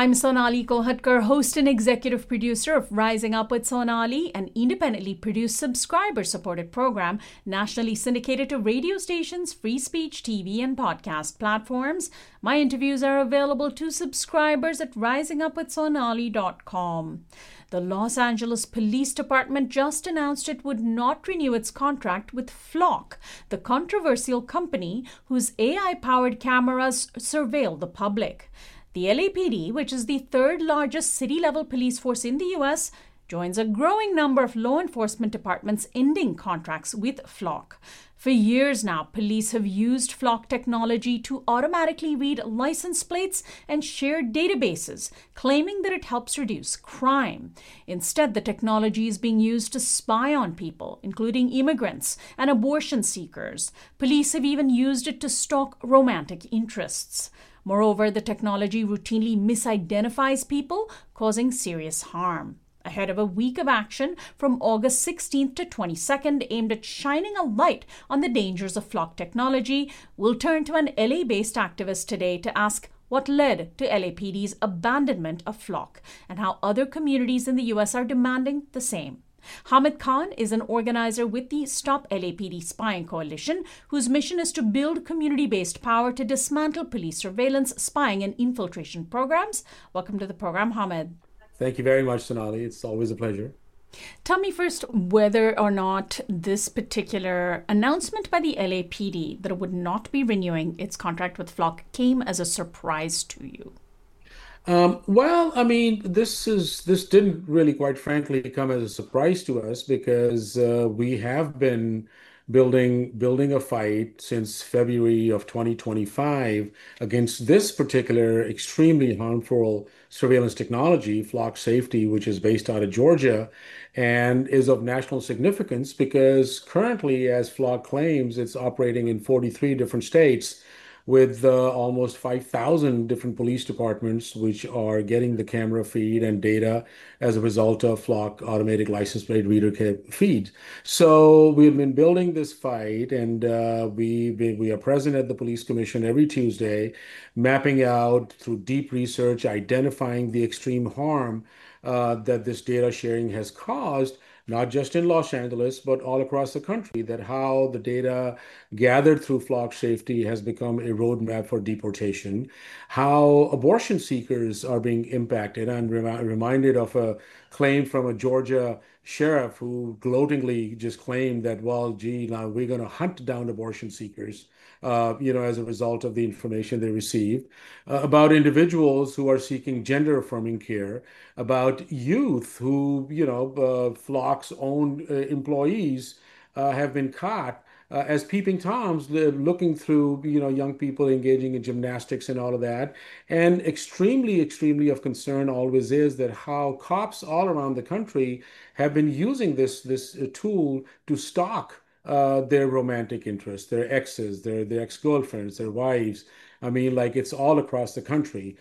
I'm Sonali Kohatkar, host and executive producer of Rising Up with Sonali, an independently produced subscriber-supported program nationally syndicated to radio stations, free speech, TV, and podcast platforms. My interviews are available to subscribers at risingupwithsonali.com. The Los Angeles Police Department just announced it would not renew its contract with Flock, the controversial company whose AI-powered cameras surveil the public. The LAPD, which is the third largest city-level police force in the U.S., joins a growing number of law enforcement departments ending contracts with Flock. For years now, police have used Flock technology to automatically read license plates and share databases, claiming that it helps reduce crime. Instead, the technology is being used to spy on people, including immigrants and abortion seekers. Police have even used it to stalk romantic interests. Moreover, the technology routinely misidentifies people, causing serious harm. Ahead of a week of action from August 16th to 22nd aimed at shining a light on the dangers of Flock technology, we'll turn to an LA-based activist today to ask what led to LAPD's abandonment of Flock and how other communities in the U.S. are demanding the same. Hamid Khan is an organizer with the Stop LAPD Spying Coalition, whose mission is to build community-based power to dismantle police surveillance, spying, and infiltration programs. Welcome to the program, Hamid. Thank you very much, Sonali. It's always a pleasure. Tell me first whether or not this particular announcement by the LAPD that it would not be renewing its contract with Flock came as a surprise to you. This didn't really, quite frankly, come as a surprise to us because we have been building a fight since February of 2025 against this particular extremely harmful surveillance technology, Flock Safety, which is based out of Georgia and is of national significance because currently, as Flock claims, it's operating in 43 different states with almost 5,000 different police departments, which are getting the camera feed and data as a result of Flock automatic license plate reader feed. So we've been building this fight, and we are present at the Police Commission every Tuesday, mapping out through deep research, identifying the extreme harm that this data sharing has caused, not just in Los Angeles, but all across the country, that how the data gathered through Flock Safety has become a roadmap for deportation, how abortion seekers are being impacted. I'm reminded of a claim from a Georgia sheriff who gloatingly just claimed that, well, gee, now we're going to hunt down abortion seekers. As a result of the information they received, about individuals who are seeking gender affirming care, about youth who, Flock's own employees have been caught as peeping toms looking through, young people engaging in gymnastics and all of that. And extremely, extremely of concern always is that how cops all around the country have been using this tool to stalk their romantic interests, their exes, their ex-girlfriends, their wives. I mean, like it's all across the country.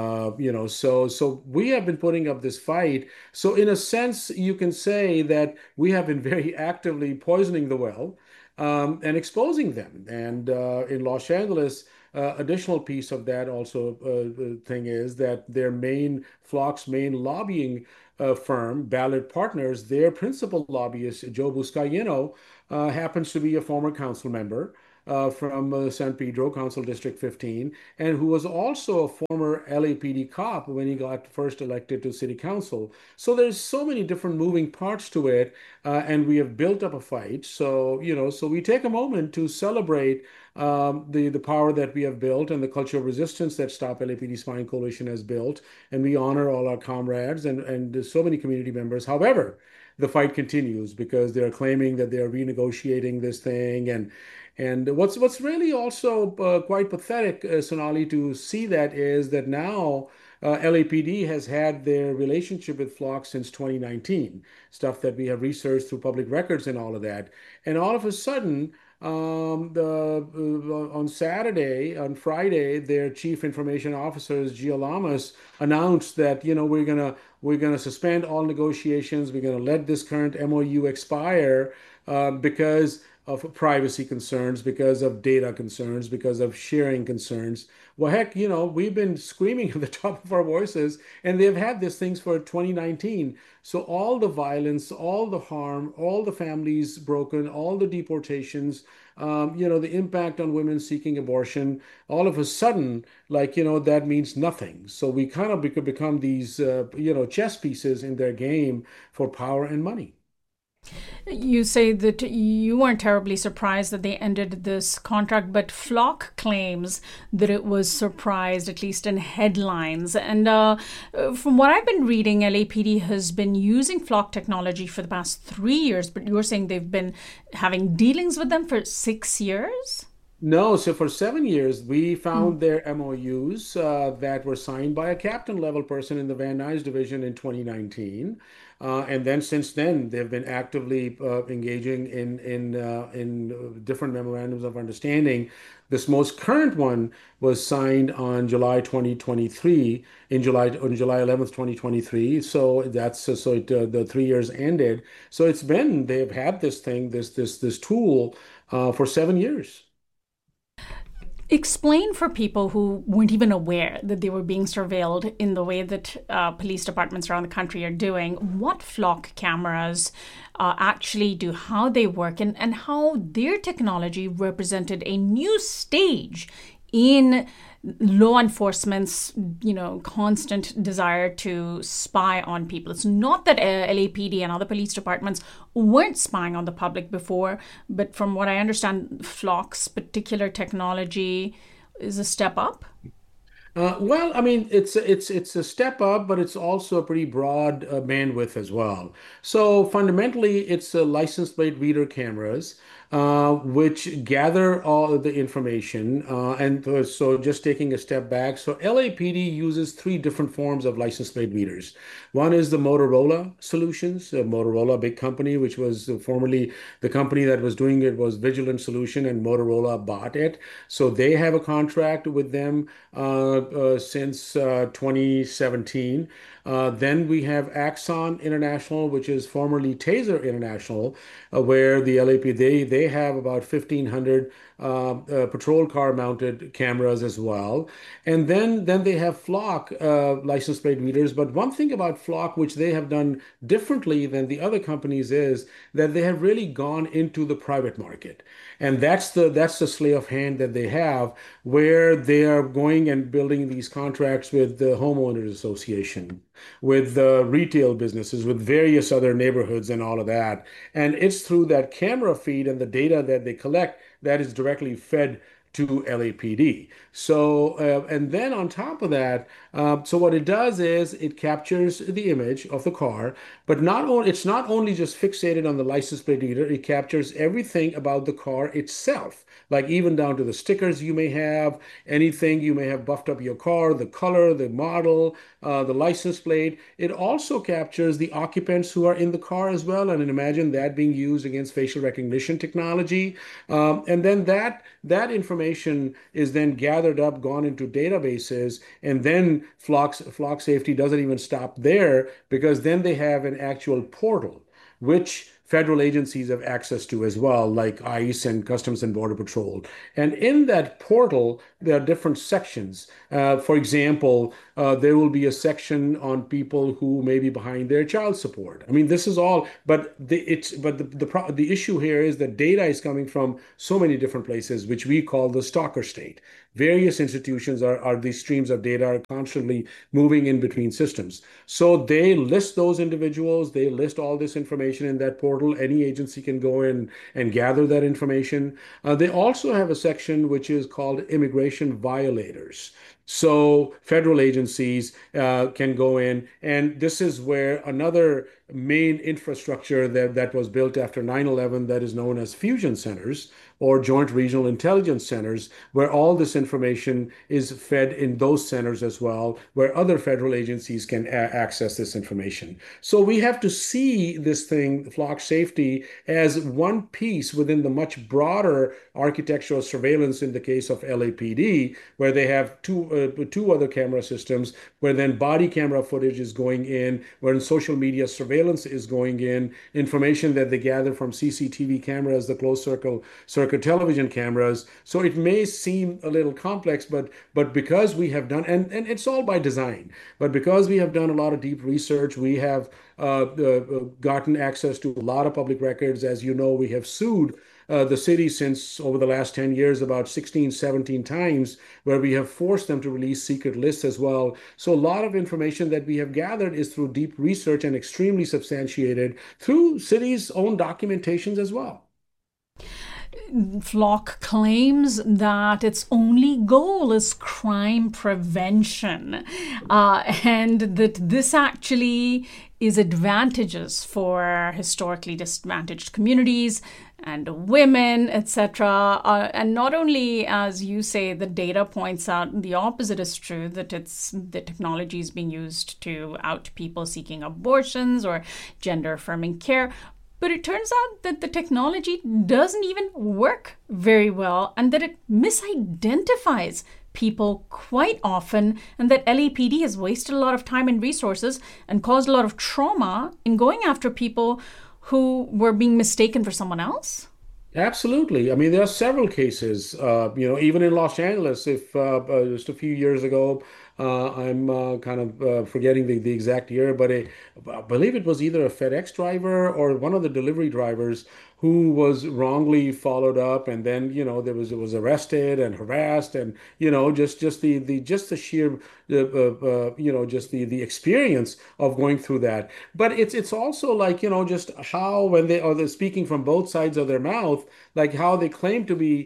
So we have been putting up this fight. So in a sense, you can say that we have been very actively poisoning the well and exposing them. And in Los Angeles, additional piece of that also thing is that Flock's main lobbying firm, Ballard Partners, their principal lobbyist, Joe Buscaino, happens to be a former council member from San Pedro, Council District 15, and who was also a former LAPD cop when he got first elected to city council. So there's so many different moving parts to it, and we have built up a fight. So, so we take a moment to celebrate the power that we have built and the culture of resistance that Stop LAPD Spying Coalition has built, and we honor all our comrades and there's so many community members. However, the fight continues because they're claiming that they are renegotiating this thing. And what's really also quite pathetic, Sonali, to see that is that now LAPD has had their relationship with Flock since 2019, stuff that we have researched through public records and all of that. And all of a sudden, on Friday, their chief information officers, Gio Lamas, announced that we're gonna suspend all negotiations. We're gonna let this current MOU expire because of privacy concerns, because of data concerns, because of sharing concerns. Well, heck, we've been screaming at the top of our voices, and they've had these things for 2019. So all the violence, all the harm, all the families broken, all the deportations, the impact on women seeking abortion, all of a sudden, like, that means nothing. So we kind of become these, chess pieces in their game for power and money. You say that you weren't terribly surprised that they ended this contract, but Flock claims that it was surprised, at least in headlines. And from what I've been reading, LAPD has been using Flock technology for the past 3 years, but you're saying they've been having dealings with them for 6 years? No, so for 7 years, we Hmm. found their MOUs that were signed by a captain level person in the Van Nuys division in 2019. And then since then, they've been actively engaging in different memorandums of understanding. This most current one was signed on July 2023, on July 11th, 2023. So the 3 years ended. So they've had this thing, this tool for 7 years. Explain for people who weren't even aware that they were being surveilled in the way that police departments around the country are doing, what flock cameras actually do, how they work, and how their technology represented a new stage in law enforcement's constant desire to spy on people. It's not that LAPD and other police departments weren't spying on the public before, but from what I understand, Flock's particular technology is a step up. Well, I mean, it's a step up, but it's also a pretty broad bandwidth as well. So fundamentally, it's license plate reader cameras, which gather all of the information. So just taking a step back, so LAPD uses three different forms of license plate readers. One is the Motorola Solutions, Motorola, a big company, which was formerly the company that was doing it was Vigilant Solution, and Motorola bought it. So they have a contract with them since 2017. Then we have Axon International, which is formerly Taser International, where the LAP they have about 1,500 patrol car mounted cameras as well. And then they have Flock license plate readers. But one thing about Flock, which they have done differently than the other companies, is that they have really gone into the private market. And that's the sleight of hand that they have, where they are going and building these contracts with the homeowners association, with the retail businesses, with various other neighborhoods and all of that. And it's through that camera feed and the data that they collect that is directly fed to LAPD. So, and then on top of that, so what it does is it captures the image of the car, but it's not only just fixated on the license plate reader, it captures everything about the car itself, like even down to the stickers you may have, anything you may have buffed up your car, the color, the model, the license plate. It also captures the occupants who are in the car as well, and imagine that being used against facial recognition technology. And then that information is then gathered up, gone into databases, and then Flock Safety doesn't even stop there, because then they have an actual portal, which federal agencies have access to as well, like ICE and Customs and Border Patrol. And in that portal, there are different sections. For example, there will be a section on people who may be behind their child support. I mean, this is all, but the issue here is that data is coming from so many different places, which we call the stalker state. Various institutions are these streams of data are constantly moving in between systems. So they list those individuals, they list all this information in that portal. Any agency can go in and gather that information. They also have a section which is called immigration violators. So federal agencies can go in, and this is where another main infrastructure that was built after 9/11, that is known as fusion centers or joint regional intelligence centers, where all this information is fed in those centers as well, where other federal agencies can access this information. So we have to see this thing, Flock Safety, as one piece within the much broader architectural surveillance in the case of LAPD, where they have two other camera systems, where then body camera footage is going in, where social media surveillance is going in, information that they gather from CCTV cameras, the closed circuit television cameras. So it may seem a little complex, but because we have done, and it's all by design, but because we have done a lot of deep research, we have gotten access to a lot of public records. As you know, we have sued the city since over the last 10 years about 16, 17 times, where we have forced them to release secret lists as well. So a lot of information that we have gathered is through deep research and extremely substantiated through cities' own documentations as well. Flock claims that its only goal is crime prevention, and that this actually is advantageous for historically disadvantaged communities and women, etc. And not only, as you say, the data points out the opposite is true, that the technology is being used to out people seeking abortions or gender affirming care. But it turns out that the technology doesn't even work very well, and that it misidentifies people quite often, and that LAPD has wasted a lot of time and resources and caused a lot of trauma in going after people who were being mistaken for someone else? Absolutely. I mean, there are several cases, even in Los Angeles, if just a few years ago, I'm kind of forgetting the exact year, but I believe it was either a FedEx driver or one of the delivery drivers who was wrongly followed up, and then there was arrested and harassed, and just the sheer just the experience of going through that. But it's also like just how when they're speaking from both sides of their mouth, like how they claim to be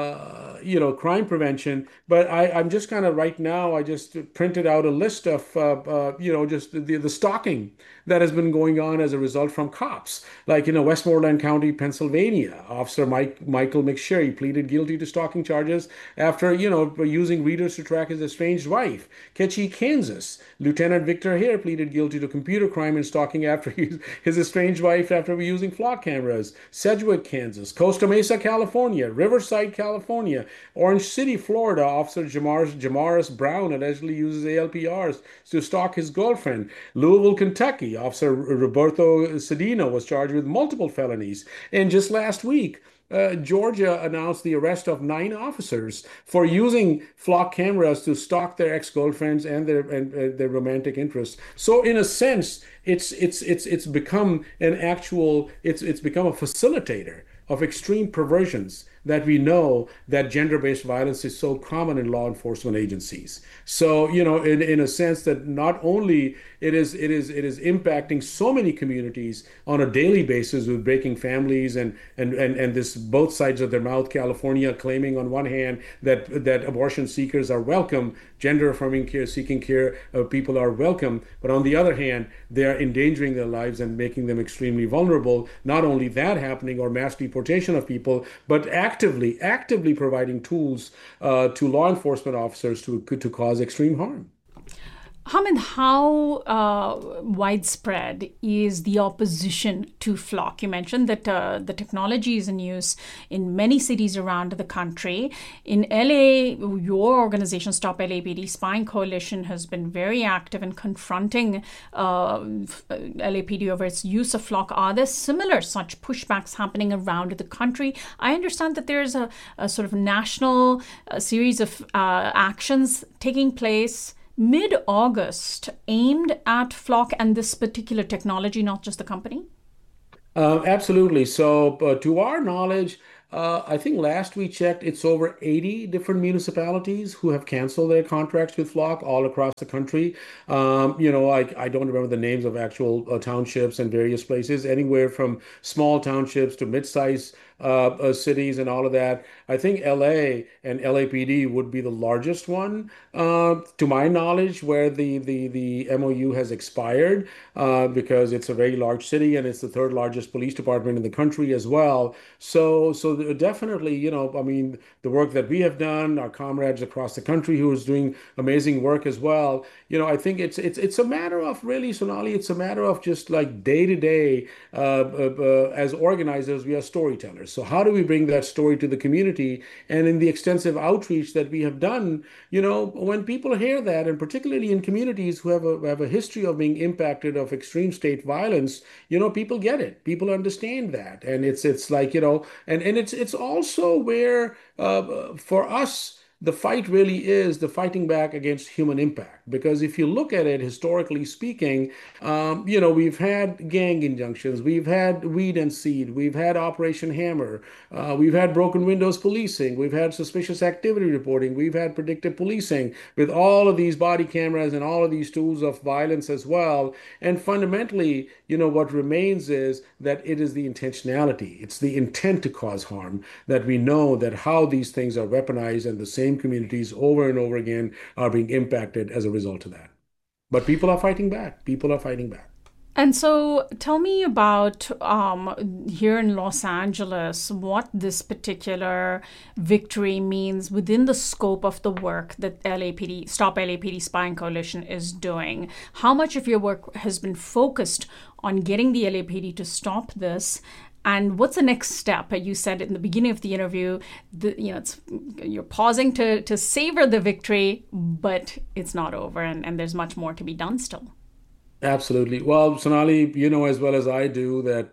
crime prevention. But I'm just kind of right now, I just printed out a list of, just the stalking that has been going on as a result from cops. Like, Westmoreland County, Pennsylvania, Officer Michael McSherry pleaded guilty to stalking charges after, using readers to track his estranged wife. Ketchie, Kansas, Lieutenant Victor Hare pleaded guilty to computer crime and stalking after his estranged wife after using flock cameras. Sedgwick, Kansas, Costa Mesa, California, Riverside, California, Orange City, Florida, Officer Jamaris Brown allegedly uses ALPRs to stalk his girlfriend. Louisville, Kentucky, Officer Roberto Cedino was charged with multiple felonies. And just last week, Georgia announced the arrest of 9 officers for using flock cameras to stalk their ex-girlfriends and their romantic interests. So, in a sense, it's become it's become a facilitator of extreme perversions that we know that gender-based violence is so common in law enforcement agencies. So, in a sense that not only it is impacting so many communities on a daily basis with breaking families and this both sides of their mouth. California claiming on one hand that abortion seekers are welcome, gender affirming care seeking care people are welcome, but on the other hand, they are endangering their lives and making them extremely vulnerable. Not only that happening, or mass deportation of people, but actively providing tools to law enforcement officers to cause extreme harm. Hamid, how widespread is the opposition to Flock? You mentioned that the technology is in use in many cities around the country. In LA, your organization, Stop LAPD Spying Coalition, has been very active in confronting LAPD over its use of Flock. Are there similar such pushbacks happening around the country? I understand that there's a sort of national series of actions taking place mid-August aimed at Flock and this particular technology, not just the company? Absolutely. So, to our knowledge, I think last we checked, it's over 80 different municipalities who have canceled their contracts with Flock all across the country. I don't remember the names of actual townships and various places, anywhere from small townships to mid-sized cities and all of that. I think LA and LAPD would be the largest one, to my knowledge, where the MOU has expired, because it's a very large city and it's the third largest police department in the country as well. So definitely, I mean, the work that we have done, our comrades across the country who is doing amazing work as well. I think it's a matter of really, Sonali, it's a matter of just like day to day, as organizers, we are storytellers. So how do we bring that story to the community? And in the extensive outreach that we have done, when people hear that, and particularly in communities who have a history of being impacted of extreme state violence, people get it. People understand that, and it's like and it's also where for us, the fight really is the fighting back against human impact. Because if you look at it historically speaking, we've had gang injunctions, we've had weed and seed, we've had Operation Hammer, we've had broken windows policing, we've had suspicious activity reporting, we've had predictive policing with all of these body cameras and all of these tools of violence as well. And fundamentally, what remains is that it is the intentionality, it's the intent to cause harm, that we know that how these things are weaponized, and the same communities over and over again are being impacted as a result of that. But people are fighting back. People are fighting back. And so tell me about here in Los Angeles, what this particular victory means within the scope of the work that LAPD, Stop LAPD Spying Coalition is doing. How much of your work has been focused on getting the LAPD to stop this? And what's the next step? You said in the beginning of the interview, you're pausing to savor the victory, but it's not over, and there's much more to be done still. Absolutely. Well, Sonali, you know as well as I do that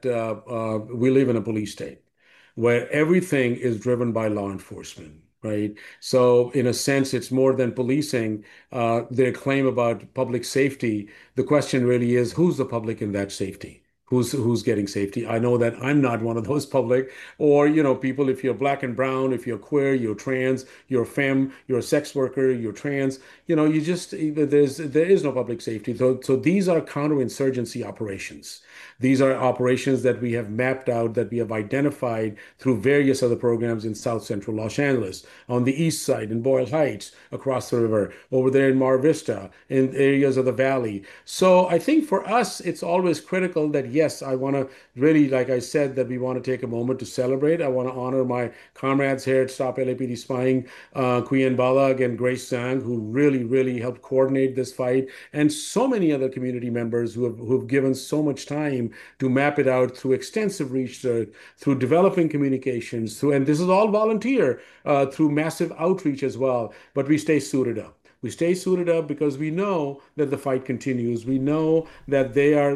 we live in a police state where everything is driven by law enforcement, right? So, in a sense, it's more than policing. Their claim about public safety, the question really is, who's the public in that safety? Who's getting safety? I know that I'm not one of those public, or people. If you're black and brown, if you're queer, you're trans, you're femme, you're a sex worker, you're trans. You just there is no public safety. So these are counterinsurgency operations. These are operations that we have mapped out, that we have identified through various other programs in South Central Los Angeles, on the east side in Boyle Heights, across the river, over there in Mar Vista, in areas of the valley. So I think for us, it's always critical that, yes, I want to really, like I said, that we want to take a moment to celebrate. I want to honor my comrades here at Stop LAPD Spying, Kuyen Balag and Grace Zhang, who really, really helped coordinate this fight, and so many other community members who've given so much time to map it out through extensive research, through developing communications, and this is all volunteer, through massive outreach as well. But we stay suited up. We stay suited up because we know that the fight continues. We know that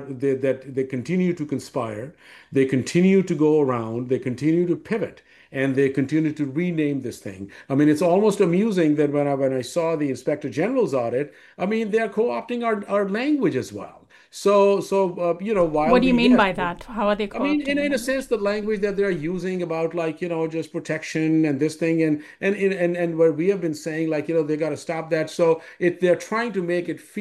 they continue to conspire. They continue to go around. They continue to pivot. And they continue to rename this thing. I mean, it's almost amusing that when I saw the Inspector General's audit, I mean, they're co-opting our language as well. So while What do you mean by that? How are they I mean, co-opting in a it? sense, the language that they're using about, like, just protection and this thing, and where we have been saying, like, they got to stop that. So they're trying to make it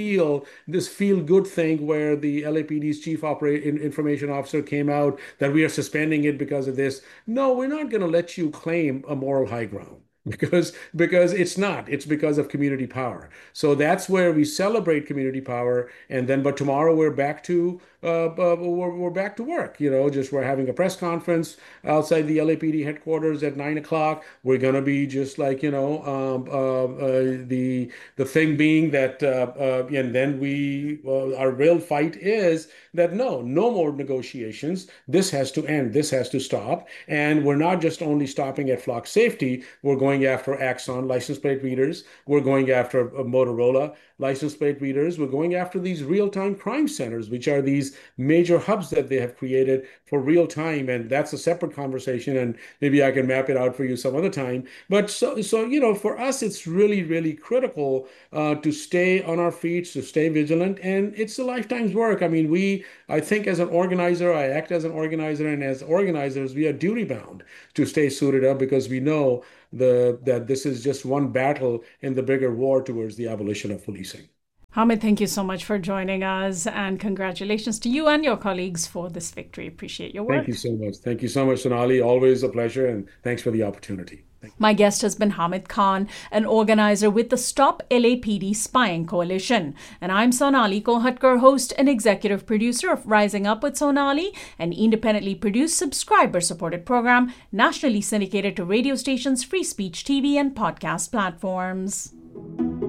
feel good thing, where the LAPD's chief information officer came out that we are suspending it because of this. No, we're not going to let you claim a moral high ground. Because it's not. It's because of community power. So that's where we celebrate community power, and then but tomorrow we're back to work. Just we're having a press conference outside the LAPD headquarters at 9 o'clock. We're gonna be just like the thing being that, and then our real fight is that no more negotiations. This has to end. This has to stop. And we're not just only stopping at flock safety. We're going after Axon license plate readers. We're going after Motorola license plate readers. We're going after these real-time crime centers, which are these major hubs that they have created for real time. And that's a separate conversation. And maybe I can map it out for you some other time. But so for us, it's really, really critical to stay on our feet, to stay vigilant. And it's a lifetime's work. I mean, I think as an organizer, I act as an organizer, and as organizers, we are duty bound to stay suited up, because we know that this is just one battle in the bigger war towards the abolition of policing. Hamid, thank you so much for joining us, and congratulations to you and your colleagues for this victory. Appreciate your work. Thank you so much. Thank you so much, Sonali. Always a pleasure, and thanks for the opportunity. My guest has been Hamid Khan, an organizer with the Stop LAPD Spying Coalition. And I'm Sonali Kolhatkar, host and executive producer of Rising Up with Sonali, an independently produced, subscriber-supported program nationally syndicated to radio stations, free speech TV, and podcast platforms.